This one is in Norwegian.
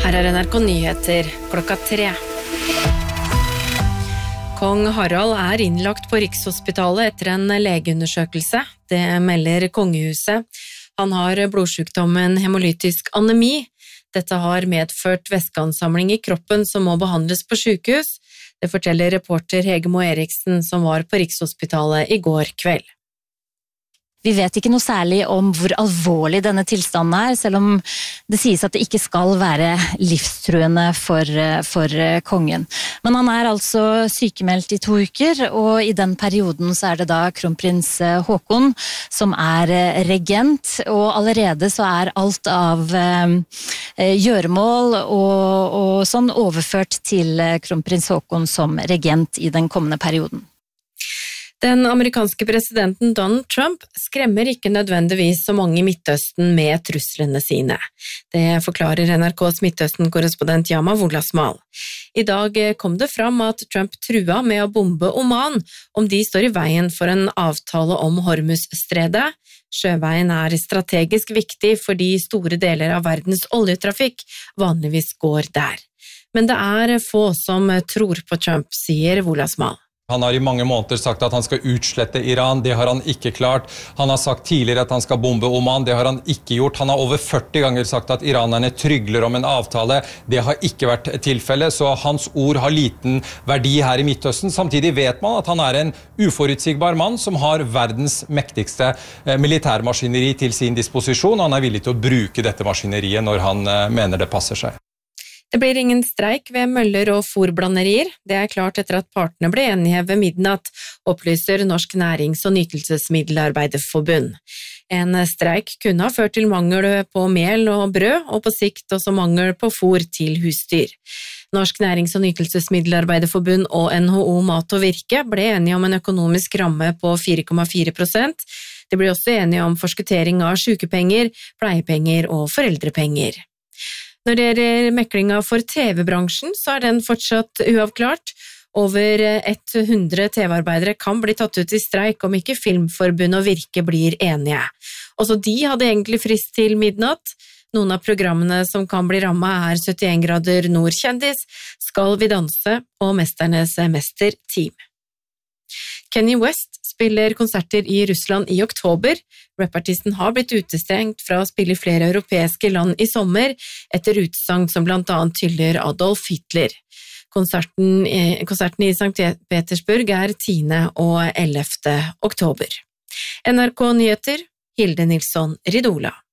Her NRK Nyheter klokka 3. Kong Harald innlagt på Rikshospitalet etter en legeundersøkelse. Det melder kongehuset. Han har blodsykdommen hemolytisk anemi. Dette har medført væskeansamling i kroppen som må behandles på sykehus. Det forteller reporter Hege Moe Eriksen som var på Rikshospitalet i går kveld. Vi vet ikke noe særlig om hvor alvorlig denne tilstanden selv om det sies at det ikke skal være livstruende for kongen. Men han altså sykemeldt i 2 uker, og i den perioden så det da kronprins Haakon som regent, og allerede så alt av gjøremål og sånn overført til kronprins Haakon som regent i den kommende perioden. Den amerikanske presidenten Donald Trump skremmer ikke nødvendigvis så mange i Midtøsten med truslene sine. Det forklarer NRKs Midtøsten-korrespondent Yama Wolasmal. I dag kom det fram at Trump trua med å bombe Oman om de står i veien for en avtale om Hormuz-stredet. Sjøveien strategisk viktig fordi store deler av verdens oljetrafikk vanligvis går der. Men det få som tror på Trump, sier Wolasmal. Han har i mange måneder sagt at han skal utslette Iran, det har han ikke klart. Han har sagt tidligere at han skal bombe Oman, det har han ikke gjort. Han har over 40 ganger sagt at iranerne trygler om en avtale, det har ikke vært tilfelle, så hans ord har liten verdi her i Midtøsten. Samtidig vet man at han en uforutsigbar mann som har verdens mektigste militærmaskineri til sin disposisjon. Han villig til å bruke dette maskineriet når han mener det passer seg. Det blir ingen streik ved møller og fôrblanderier. Det klart etter at partene ble enige ved midnatt, opplyser Norsk Nærings- og Nytelsesmiddelarbeiderforbund. En streik kunne ha ført til mangel på mel og brød, og på sikt også mangel på fôr til husdyr. Norsk Nærings- og Nytelsesmiddelarbeiderforbund og NHO Mat og Virke ble enige om en økonomisk ramme på 4,4%. De ble også enige om forskuttering av sykepenger, pleiepenger og foreldrepenger. Når det gjelder meklinga for TV-bransjen, så den fortsatt uavklart. Over 100 TV-arbeidere kan bli tatt ut i streik om ikke Filmforbundet og Virke blir enige. Også de hadde egentlig frist til midnatt. Noen av programmene som kan bli rammet 71 grader nordkjendis, Skal vi danse og Mesternes mesterteam. Kanye West spiller konserter i Russland i oktober. Rappartisten har blitt utestengt fra å spille i flere europeiske land i sommer, etter utsagn som blant annet hyller Adolf Hitler. Konserten i St. Petersburg 10. og 11. oktober. NRK Nyheter, Hilde Nilsson Ridola.